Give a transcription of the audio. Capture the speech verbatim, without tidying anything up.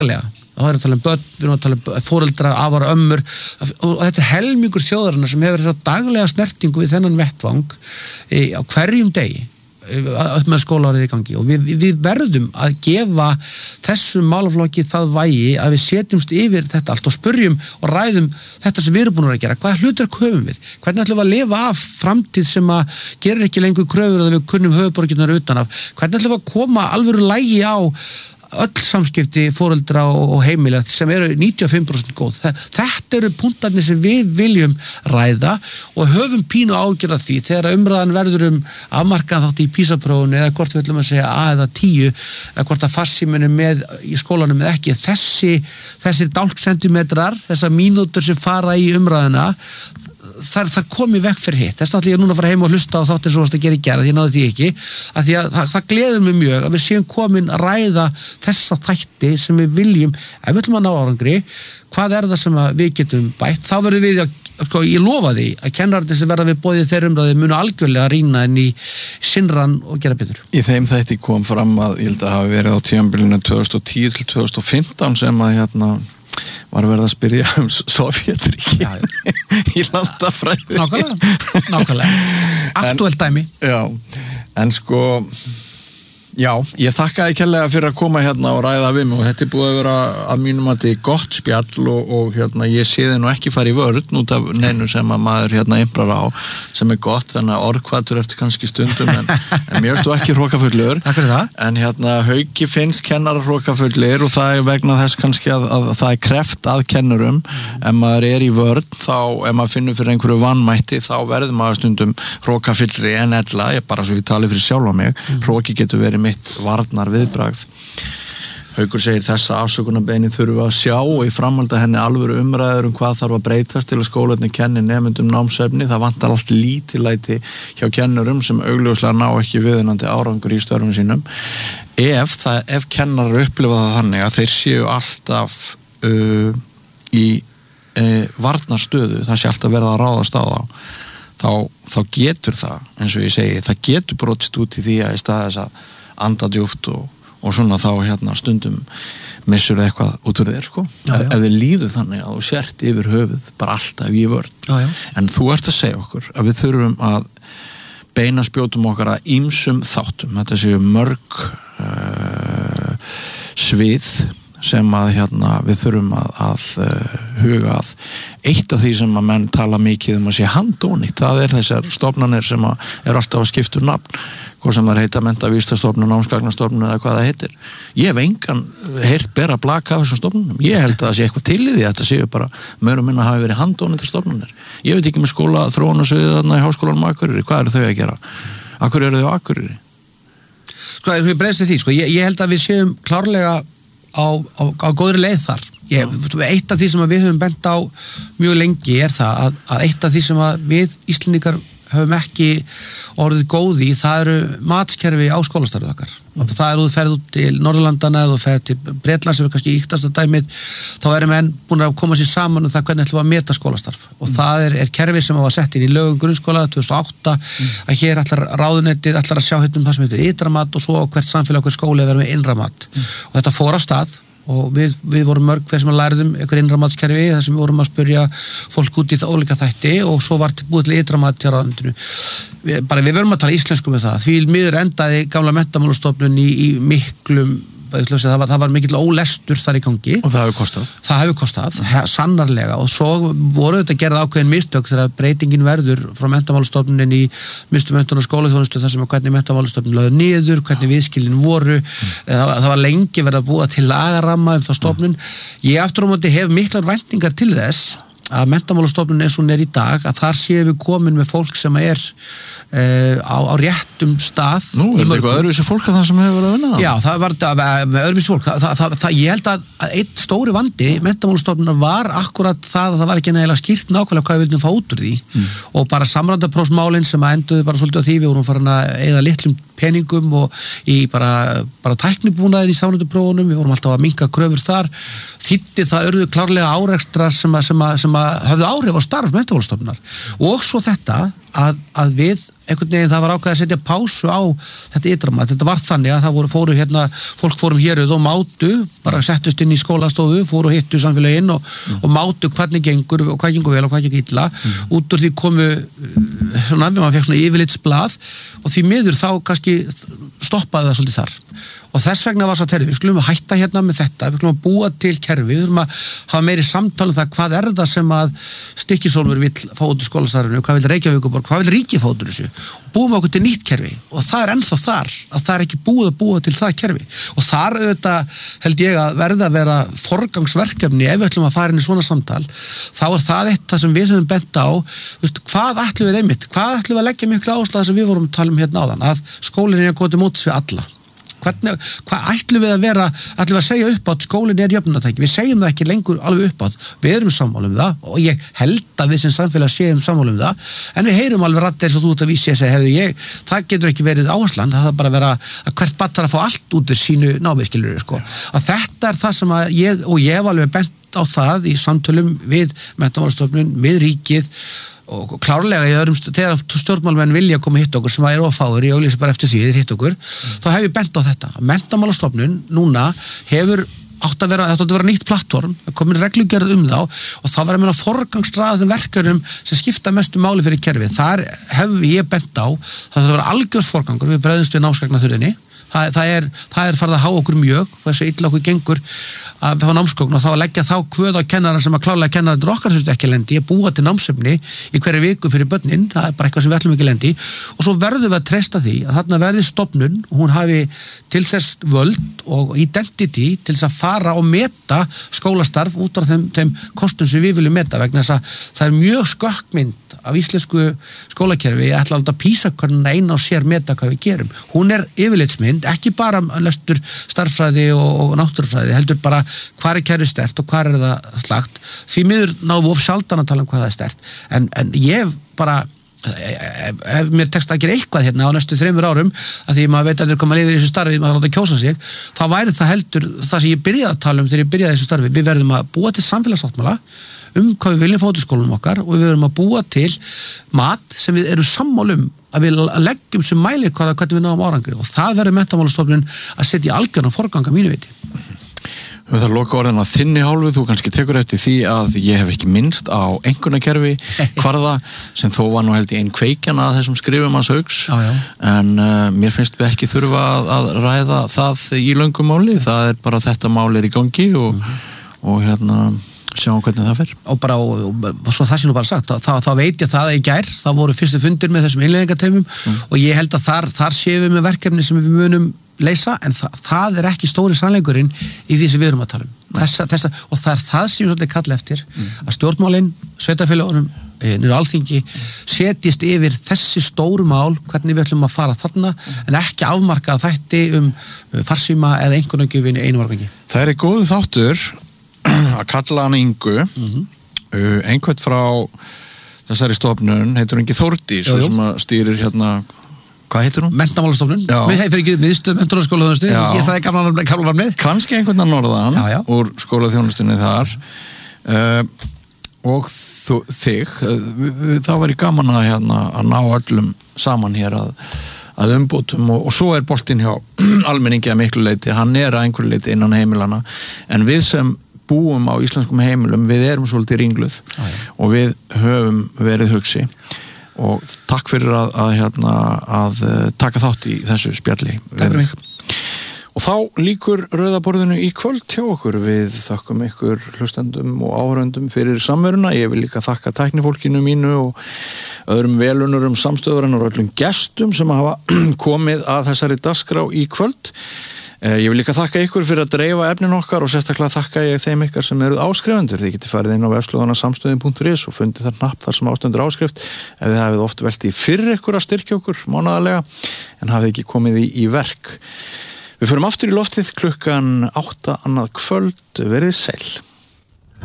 daglega. Það er að tala um börn, við erum að tala um foreldra, afar, ömmur og þetta er helmingur þjóðarinnar sem hefur þessa daglega snertingu við þennan vettvang á hverjum degi upp með skólaárið í gangi og við, við verðum að gefa þessum málaflokki það vægi að við setjumst yfir þetta allt og spurjum og ræðum þetta sem við erum búin að gera, hvaða hlutverk höfum við, hvernig ætlum við að lifa af framtíð sem að gerir ekki lengur kröfur að við kunnum höfuðborgirnar utan af, hvernig ætlum við að koma alvöru lægi á öll samskipti foreldra og heimila sem eru níutíu og fimm prósent góð. Þetta eru punktarnir sem við viljum ræða og höfum pínu ágjörð af því þegar umræðan verður um afmarkaðan þátt í PISA-prófunu eða hvort við ætlum að segja A eða tíu eða hvort að farsíminu með í skólanum eða ekki. Þessi, þessir dálksentimetrar, þessar mínútur sem fara í umræðuna Það, það kom í vekk fyrir hitt. Þess að ég núna að fara heim og hlusta á þáttir svo að gera í gerð, ég náði því ekki, að því að það, það gleður mig mjög að við séum komin að ræða þessa þætti sem við viljum, ef við ætlum að ná árangri, hvað er það sem við getum bætt, þá verðum við að, sko, ég lofa því að kennararnir sem verða við boðið þeirra umræði munu algjörlega rýna inn í sinnran og gera betur. Í þeim þætti kom fram að, ég held að hafi verið á tímabilinu tvö þúsund og tíu til tvö þúsund og fimmtán sem að hérna var verið að spyrja um Sovjetríki í landafræði. Nákvæmlega, nákvæmlega. Aktuelt dæmi. Já, en sko, já, ég þakkaði kærlega fyrir að koma hérna og ræða við mig og þetta er búið að vera að mínum að þetta er gott spjall og, og hérna ég sé þið nú ekki fara í vörn út af neinu sem að maður hérna imprar á sem er gott, þannig að orðkvatur eftir kannski stundum en, en mér stu ekki hrókafullur. Takk fyrir það. En hérna Hauki finnst kennarar hrókafullir og það er vegna þess kannski að, að, að það er kreft að kennurum. Mm. Ef maður er í vörn þá, ef maður finnur fyrir einhverju vanmætti þá verður maður stundum hrókafullri en ella, ég bara svo ég tali fyrir sjálf á mig, mm. hróki getur verið mitt varnar viðbragð. Haukur segir þessa afsökunarbeini þurfum við að sjá og í framhaldi henni alvöru umræður um hvað þarf að breytast til að skólarnir kenni nemendum námsefni. Það vantar allt lítillæti hjá kennurum sem augljóslega ná ekki viðunandi árangur í störfum sínum. Ef, það, ef kennarar upplifa það þannig að þeir séu alltaf uh, í uh, varnarstöðu, það sé alltaf verið að ráðast á þá Þá, þá getur það, eins og ég segi, það getur brotist út í því að í stað þess að anda djúpt og, og svona þá hérna stundum missur það eitthvað út úr þér, sko. Já, já. Ef við líður þannig að þú sért yfir höfuð bara alltaf í vörn. Já, já. En þú ert að segja okkur að við þurfum að beina spjótum okkar að ýmsum þáttum. Þetta séu mörg uh, svið sem að hérna við þurfum að, að uh, huga að eitt af því sem að menn tala mikið um að sé handónýtt, það er þessar stofnanir sem að er alltaf að skipta um nafn, hvað sem það heita menntavísistastofnun, námsgagnastofnun eða hvað það heitir. Ég hef engan heyrt bera blaka af þessum stofnunum. Ég held að það sé eitthvað til í því að þetta séu bara meira og minna hafi verið handónýttar stofnunir. Ég veit ekki með skóla þróunarsviðið þarna í Háskólanum Akureyri, hvað eru þau að gera? Akkur eru þau á Akureyri? Sko, ég bregst við því, sko, ég, ég held að við séum klárlega á, á, á góðri leið þar. Ég, eitt af því sem við höfum bent á mjög lengi er það að, að eitt af því sem við Íslendingar höfum ekki orðið góði, það eru matskerfi á skólastarfið okkar. Mm. Það er þú ferð út til Norðurlandana eða þú ferð til Bretland sem er kannski íktasta dæmið, þá erum menn búin að koma sér saman um það hvernig ætlum við að meta skólastarf. Og mm. það er, er kerfi sem var sett inn í lögum grunnskóla tvö þúsund og átta mm. að hér ætlar ráðuneytið ætlar að sjá hérna um það sem heitir ytra mat og svo hvert samfélag, hver skóli verður með innra mat. Mm. Og þetta fór af stað og við, við vorum mörg hver sem að læriðum einhver innramatskerfi þar sem við vorum að spyrja fólk út í það ólíka þætti og svo var búið til ytramat til ráðuneytinu. Við, bara við verum að tala íslensku með það, því miður endaði gamla menntamálastofnun í, í miklum það var, það var mikill ólestur þar í gangi og það hefur kostað það hefur kostað, sannarlega og svo voru þetta gerð ákveðin mistök þegar breytingin verður frá menntamálastofnunin í mistu menntun og skólaþjónustu þar sem að hvernig menntamálastofnun lögðu niður, hvernig viðskilin voru mm. það, það var lengi verið að búa til lagaramma um það stofnun mm. ég aftur á móti hef miklar væntingar til þess að menntamálastofnun eins og hún er í dag að þar séum við komin með fólk sem er uh, á, á réttum stað. Nú, er þetta eitthvað öðruvísi fólk að það sem hefur verið að vinna? Já, það var með öðruvísi fólk. Það, það, það, ég held að einn stóri vandi menntamálastofnunar var akkurat það að það var ekki nægilega skýrt nákvæmlega hvað við vildum fá út úr því mm. og bara samrændaprófsmálin sem að enduðu bara svolítið á því, við vorum farin að eyða litlum peningum og í bara, bara tæknibúnaðin í samrændaprófunum, við vorum alltaf að minnka kröfur þar, þýddi það urðu klárlega árekstrar sem að, sem að, sem að höfðu áhrif á starf menntamálastofnunar og svo þetta að, að við einhvern veginn það var ákveðið að setja pásu á þetta ytramat, þetta var þannig að það voru fóru hérna, fólk fórum héruð og mátu bara settust inn í skólastofu, fóru og hittu samfélaginn og, mm. og mátu hvernig gengur og hvað gengur vel og hvað gengur illa mm. út úr því komu svona, maður fekk svona yfirlitsblað og því miður þá kannski stoppaði það svolítið þar og þess vegna var svo að við skulum að hætta hérna með þetta, við skulum að búa til kerfi, við skulum að hafa meiri samtal um það hvað er það sem að Stykkishólmur vill fá út í skólastarfinu, hvað vill Reykjavíkurborg, hvað vill ríkið fá út úr þessu og búum okkur til nýtt kerfi og það er ennþá þar að það er ekki búið að búa til það kerfi og þar auðvitað held ég að verða að vera forgangsverkefni ef við ætlum að fara inn í svona samtal þá er það eitt það sem við höfum bent á veist, hvað ætlum við einmitt, hvað ætlum við að leggja miklu áherslu sem við vorum að tala um hérna áðan að skólinn er að koma til móts við alla Hvernig, hvað ætlum við að vera ætlum við að segja upp átt skólinn er jöfnunartæki við segjum það ekki lengur alveg upp átt við erum sammála um það og ég held að við sem samfélag séum sammála um það en við heyrum alveg rætt eins og þú ert að vísi að segja hefðu ég, það getur ekki verið áherslan það er bara að vera að hvert barn þarf að fá allt út úr sínu námið sko. að þetta er það sem að ég og ég hef alveg bent á það í samtölum við Menntamálastofnun, við ríkið og klárlega í öðrum þegar stjórnmálamenn vilja koma hitt okkur sem er ofáður í auglýsi bara eftir því þeir hitt okkur mm. þá hef ég bent á þetta Menntamálastofnun núna hefur átt að vera, þetta átt að vera nýtt plattform það komin reglugerð um þá og þá verður mér að forgangsraða þeim verkefnum sem skipta mestu máli fyrir kerfið þar hef ég bent á það þarf að vera algjörð forgangur við bregðumst við námsgagnaþurfinni Það, það, er, það er farið að há okkur mjög þessu illa okkur gengur að fá námsgögn og þá að leggja þá kvöð á kennara sem að klálega kennarandur okkar þurftu ekki lendi að búa til námsefni í hverju viku fyrir börnin, það er bara eitthvað sem við ætlum ekki lendi og svo verðum við að treysta því að þarna verði stofnun, hún hafi til þess völd og identity til þess að fara og meta skólastarf út af þeim, þeim kostum sem við viljum meta vegna þess að það er mjög skökkmynd af íslensku skólakerfi, ég ætla að PISA-könnin eina og sér meta hvað við gerum hún er yfirlitsmynd, ekki bara lestur starffræði og, og náttúrufræði heldur bara hvað er kerfi stert og hvað er það slagt, því miður náðum við of sjaldan að tala um hvað það er stert en, en ég bara ef, ef mér tekst að gera eitthvað hérna á næstu þreymur árum, að því maður veit að þeir koma að lifa í þessu starfi, maður láta kjósa sig þá væri það heldur, það sem ég byrjaði að tala um þegar ég byrjaði þessu starfi, við verðum að búa til samfélagssáttmála um hvað við viljum fá út í skólunum okkar og við verðum að búa til mat sem við erum sammála um að við leggjum sem mæli hvað, hvernig við náum árangri og það verður Menntamálastofnun að setja í algjörna forganga mínu viti. Við þarf loka orðin að þinni hálfu, þú kannski tekur eftir því að ég hef ekki minnst á einkunnakerfi kvarða sem þó var nú held í einn kveikjana að þessum skrifum hans Hauks en uh, mér finnst við ekki þurfa að, að ræða það í löngum máli, það er bara þetta mál er í gangi og, mm-hmm. og hérna sjáum hvernig það fer. Og bara, og, og, og svo það sé nú bara sagt, þá, þá veit ég það í gær, þá voru fyrstu fundir með þessum innleiðingarteymum mm. og ég held að þar, þar séum við með verkefni sem við munum leysa, en það, það er ekki stóri sannleikurinn í því sem við erum að tala um. Þessa, þessa, og það er það sem ég svolítið kalla eftir, mm. að stjórnmálin, sveitafélagunum, niður alþingi, setjist yfir þessi stóru mál, hvernig við ætlum að fara þarna, en ekki afmarka þætti um farsíma eða einkunnagjöfin í einu vargangi. Það er góðu þáttur að kalla hana Ingu mm-hmm. uh, einhvern frá þessari stofnun, heitur hún ekki Þórdís sem að stýrir hérna hvað heitir hún? Menntamálastofnun, við hefum ekki miðstöð menntamálastofnun, ég sagði gamla var með kannski einhvern að norðan já, já. Úr skólaþjónustunni þar uh, og þú, þig uh, þá var ég gaman að, hérna, að ná öllum saman hér að að umbótum og, og svo er boltinn hjá almenningi að miklu leiti, hann er að einhverju leiti innan heimilana, en við sem búum á íslenskum heimilum, við erum svolítið ringluð ah, og við höfum verið hugsi og takk fyrir að, að, hérna, að taka þátt í þessu spjalli. Takk fyrir mig. Og þá líkur rauðaborðinu í kvöld hjá okkur, við þakkum ykkur hlustendum og áhörendum fyrir samveruna, ég vil líka þakka tæknifólkinu mínu og öðrum velunurum samstöðurinnar og öllum gestum sem hafa komið að þessari dagskrá í kvöld. Ég vil líka þakka ykkur fyrir að dreifa efnin okkar og sérstaklega þakka ég þeim ykkar sem eruð áskrifendur. Þið getið farið inn á vefslóðana samstöðin punktur is og fundið þar hnapp þar sem ástendur áskrift ef þið hafið oft velt í fyrir ykkur að styrkja okkur mánaðarlega en hafið ekki komið í, í verk. Við förum aftur í loftið klukkan átta annað kvöld, verið sæl.